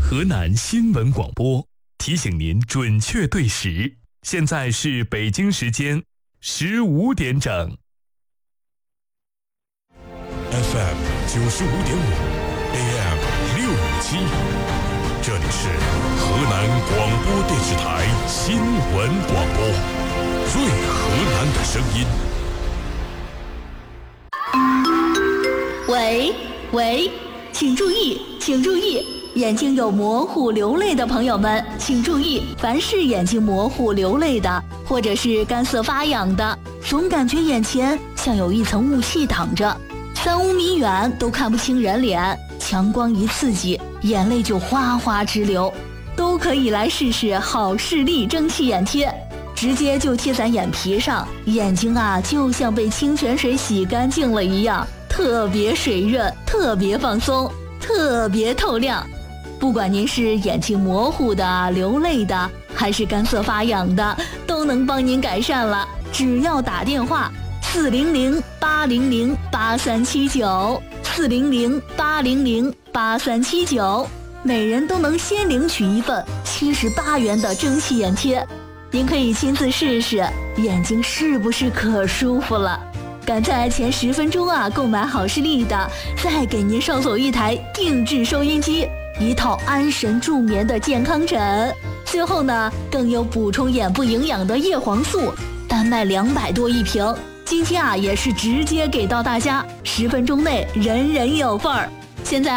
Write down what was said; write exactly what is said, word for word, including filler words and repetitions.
河南新闻广播提醒您准确对时，现在是北京时间十五点整。 F M 九十五点五 ，A M 六五七，这里是河南广播电视台新闻广播，最河南的声音。 喂喂，请注意，请注意，眼睛有模糊流泪的朋友们，请注意，凡是眼睛模糊流泪的，或者是干涩发痒的，总感觉眼前像有一层雾气挡着，三五米远都看不清人脸，强光一刺激，眼泪就哗哗直流，都可以来试试好视力蒸汽眼贴。直接就贴在眼皮上，眼睛啊就像被清泉水洗干净了一样，特别水润，特别放松，特别透亮。不管您是眼睛模糊的、流泪的，还是干涩发痒的，都能帮您改善了。只要打电话四零零八零零八三七九，四零零八零零八三七九，每人都能先领取一份七十八元的蒸汽眼贴。您可以亲自试试，眼睛是不是可舒服了？赶在前十分钟啊购买好视力的，再给您捎走一台定制收音机，一套安神助眠的健康枕，最后呢更有补充眼部营养的叶黄素，单卖两百多一瓶。今天啊也是直接给到大家，十分钟内人人有份儿。现在